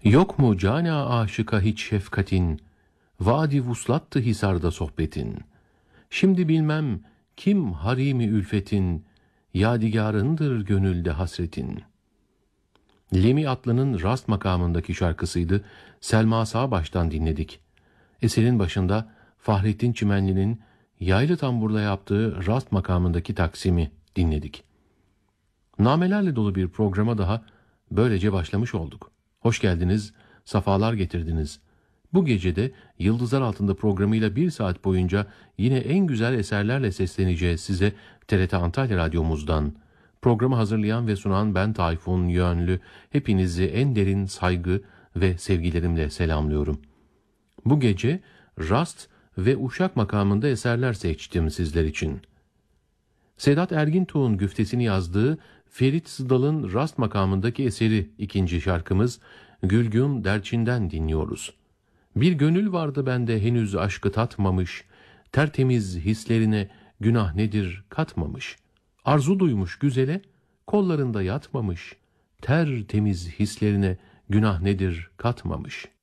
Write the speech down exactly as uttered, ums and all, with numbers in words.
Yok mu cana aşıka hiç şefkatin, vadi vuslattı hisarda sohbetin. Şimdi bilmem kim harimi ülfetin, yadigarındır gönülde hasretin. Lemi Atlı'nın Rast makamındaki şarkısıydı. Selma Sağbaş'tan dinledik. Eserin başında Fahrettin Çimenli'nin yaylı tamburla yaptığı Rast makamındaki taksimi dinledik. Namelerle dolu bir programa daha böylece başlamış olduk. Hoş geldiniz, safalar getirdiniz. Bu gecede Yıldızlar Altında programıyla bir saat boyunca yine en güzel eserlerle sesleneceğiz size T R T Antalya Radyomuzdan. Programı hazırlayan ve sunan ben Tayfun Yönlü. Hepinizi en derin saygı ve sevgilerimle selamlıyorum. Bu gece Rast ve Uşak makamında eserler seçtim sizler için. Sedat Ergintuğ'un güftesini yazdığı Ferit Sıdal'ın Rast makamındaki eseri ikinci şarkımız Gülgün Derçin'den dinliyoruz. Bir gönül vardı bende henüz aşkı tatmamış, tertemiz hislerine günah nedir katmamış. Arzu duymuş güzele, kollarında yatmamış, tertemiz hislerine günah nedir katmamış.